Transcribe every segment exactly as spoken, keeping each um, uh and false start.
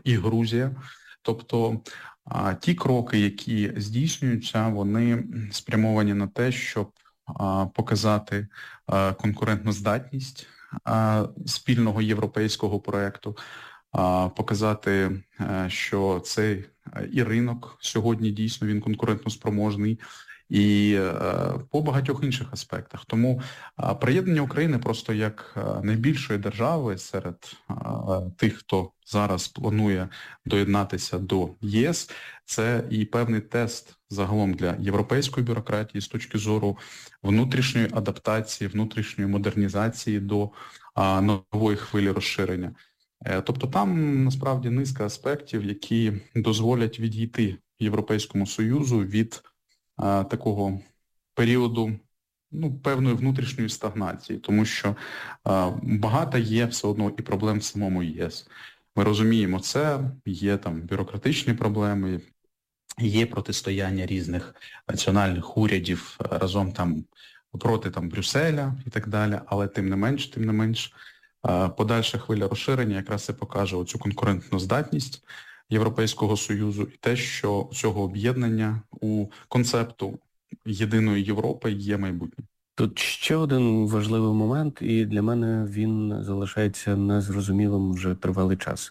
і Грузія. Тобто ті кроки, які здійснюються, вони спрямовані на те, щоб показати конкурентноздатність спільного європейського проєкту, показати, що цей і ринок сьогодні дійсно він конкурентноспроможний, і по багатьох інших аспектах. Тому приєднання України просто як найбільшої держави серед тих, хто зараз планує доєднатися до ЄС, це і певний тест загалом для європейської бюрократії з точки зору внутрішньої адаптації, внутрішньої модернізації до нової хвилі розширення. Тобто там насправді низка аспектів, які дозволять відійти Європейському Союзу від а, такого періоду, ну, певної внутрішньої стагнації, тому що а, багато є все одно і проблем в самому ЄС. Ми розуміємо це, є там бюрократичні проблеми, є протистояння різних національних урядів разом там проти там Брюсселя і так далі, але тим не менш, тим не менш, подальша хвиля розширення якраз і покаже оцю конкурентну здатність Європейського Союзу і те, що цього об'єднання у концепту єдиної Європи є майбутнє. Тут ще один важливий момент, і для мене він залишається незрозумілим вже тривалий час.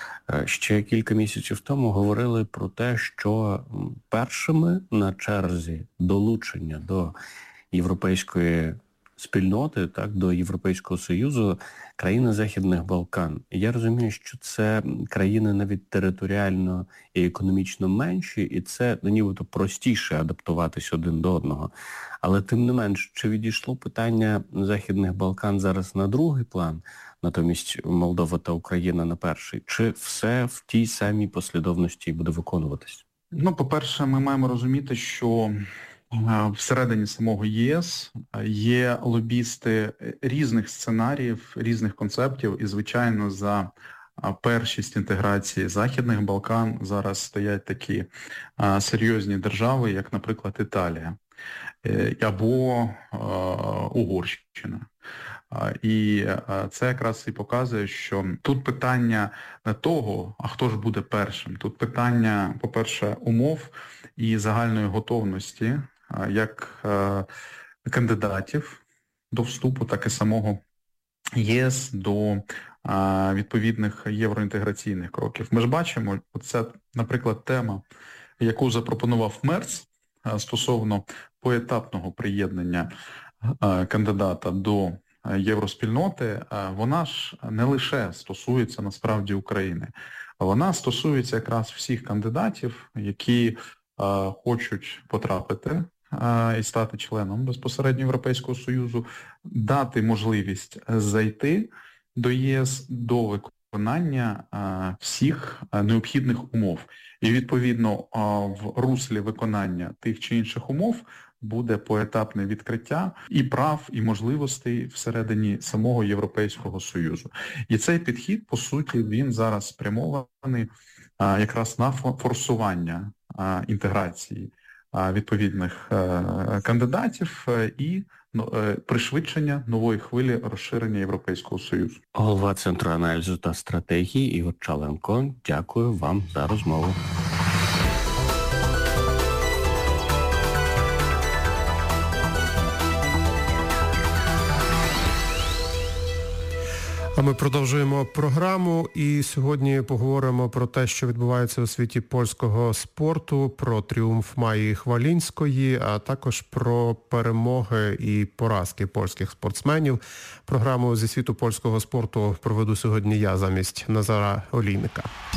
Ще кілька місяців тому говорили про те, що першими на черзі долучення до європейської спільноти, так, до Європейського Союзу, країни Західних Балкан. І я розумію, що це країни навіть територіально і економічно менші, і це ну, нібито простіше адаптуватись один до одного. Але тим не менш, чи відійшло питання Західних Балкан зараз на другий план, натомість Молдова та Україна на перший? Чи все в тій самій послідовності буде виконуватись? Ну, по-перше, ми маємо розуміти, що всередині самого ЄС є лобісти різних сценаріїв, різних концептів, і, звичайно, за першість інтеграції Західних Балкан зараз стоять такі серйозні держави, як, наприклад, Італія або Угорщина. І це якраз і показує, що тут питання не того, а хто ж буде першим. Тут питання, по-перше, умов і загальної готовності як кандидатів до вступу, так і самого ЄС до відповідних євроінтеграційних кроків. Ми ж бачимо, це, наприклад, тема, яку запропонував Мерц стосовно поетапного приєднання кандидата до євроспільноти, вона ж не лише стосується насправді України, вона стосується якраз всіх кандидатів, які а, хочуть потрапити а, і стати членом безпосередньо Європейського Союзу, дати можливість зайти до ЄС до виконання а, всіх а, необхідних умов. І відповідно а, в руслі виконання тих чи інших умов буде поетапне відкриття і прав, і можливостей всередині самого Європейського Союзу. І цей підхід, по суті, він зараз спрямований а, якраз на форсування а, інтеграції а, відповідних а, кандидатів а, і а, пришвидшення нової хвилі розширення Європейського Союзу. Голова Центру аналізу та стратегії Ігор Чаленко, дякую вам за розмову. А ми продовжуємо програму і сьогодні поговоримо про те, що відбувається у світі польського спорту, про тріумф Майї Хвалінської, а також про перемоги і поразки польських спортсменів. Програму зі світу польського спорту проведу сьогодні я замість Назара Олійника.